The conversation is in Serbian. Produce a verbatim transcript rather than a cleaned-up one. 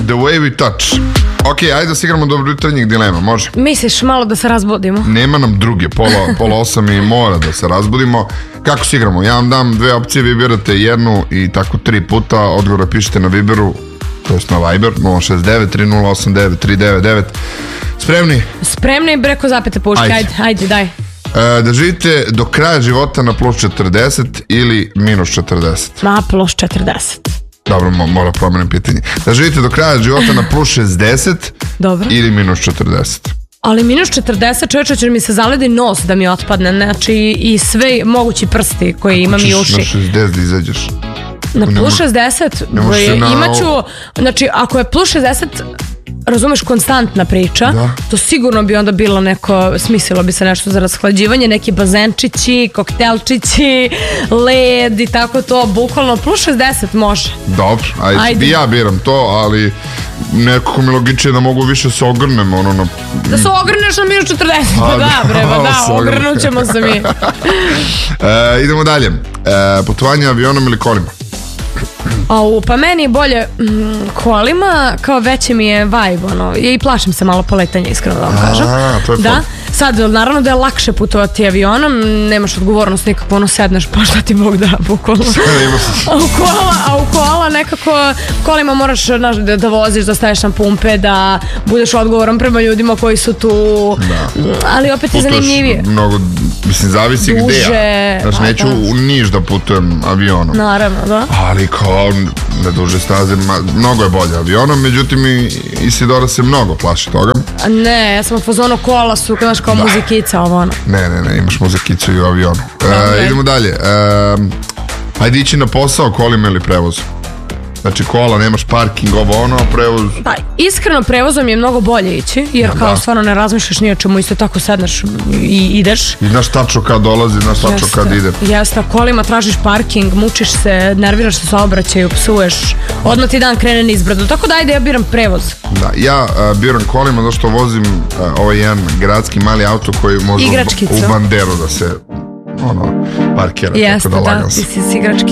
The Way We Touch. Ok, ajde da se igramo dobro jutarnjih dilema, može? Misliš malo da se razbudimo? Nema nam druge, pola, pola osam i mora da se razbudimo. Kako se igramo? Ja vam dam dve opcije, vi birate jednu i tako tri puta. Odgovore pišete na Viberu, to jest na Viber, nula šest devet tri nula osam devet tri devet devet. Spremni? Spremni, breko zapete puške, ajde, ajde, ajde daj. E, da živite do kraja života na plus četrdeset ili minus četrdeset? Ma, plus četrdeset. Dobro, mora promenim pitanje. Da živite do kraja života na plus šezdeset Dobro. Ili minus četrdeset? Ali minus četrdeset, čovječe, će mi se zaledi nos da mi otpadne, znači i sve mogući prsti koje imam i uši. Kako ćeš na šezdeset da izađeš? Na plus šezdeset, imaću, znači ako je plus šezdeset, razumeš, konstantna priča, da. To sigurno bi onda bilo neko, smislilo bi se nešto za rashlađivanje, neki bazenčići, koktelčići, led i tako to, bukvalno plus šezdeset može. Dobro, ajde, ajde. I ja biram to, ali nekako mi logičije da mogu više se ogrnem, ono na... Da se ogrneš na minus četrdeset, pa da bre, pa da, ogrnut ćemo se mi. e, idemo dalje, e, putovanje avionom ili kolima? Au, pa meni je bolje mm, kolima, kao veće mi je vibe, ono, i plašim se malo poletanja, iskreno da vam kažem. A, to je da, sad, naravno da je lakše putovati avionom, nemaš odgovornost nikako, ono, sedneš, pa šta ti Bog da, bukvalno. A u kola, a u kola nekako, kolima moraš, znaš, da, da voziš, da staješ na pumpe, da budeš odgovoran prema ljudima koji su tu, da. Ali opet je zanimljivije. Mnogo, mislim, zavisi duže, gde ja. Znaš, neću da. U Niš da putujem avionom. Naravno, da. Ali kao na duže staze, mnogo je bolje avionom, međutim i Isidora se mnogo plaši toga. Ne, ja sam u fazonu kola su, znaš, kao da. Muzikica ovo ono. Ne, ne, ne, imaš muzikicu i u avionu. E, idemo dalje. E, ajde ići na posao kolima ili prevozom. Znači kola, nemaš parking, ovo ono, prevoz... Pa, iskreno prevozom je mnogo bolje ići, jer kao da. Stvarno ne razmišljaš ni o čemu, isto tako sedneš i ideš. I znaš tačno kad dolazi, znaš tačno Jeste. Kad ide. Jeste, kolima tražiš parking, mučiš se, nerviraš se sa obraćaju, psuješ, odmah ti dan krene nizbrdo, tako da ajde ja biram prevoz. Da, ja uh, biram kolima zato što vozim uh, ovaj jedan gradski mali auto koji može u, u Banderu da se ono, parkira. Jeste, tako da, da ti si igrački.